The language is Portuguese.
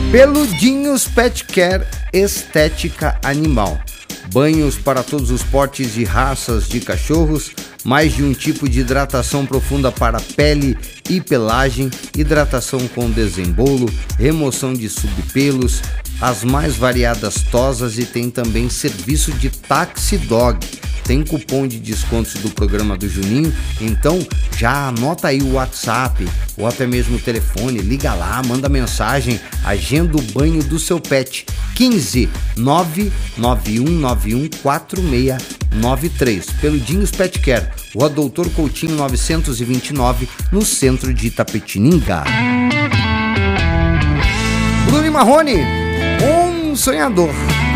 Peludinhos Pet Care Estética Animal. Banhos para todos os portes e raças de cachorros, mais de um tipo de hidratação profunda para pele e pelagem, hidratação com desembolo, remoção de subpelos, as mais variadas tosas e tem também serviço de Taxi Dog. Tem cupom de descontos do programa do Juninho, então já anota aí o WhatsApp ou até mesmo o telefone, liga lá, manda mensagem, agenda o banho do seu pet, 15 99191 4693. Peludinhos Pet Care, Rua Doutor Coutinho 929, no centro de Itapetininga. Bruno Marrone, um sonhador.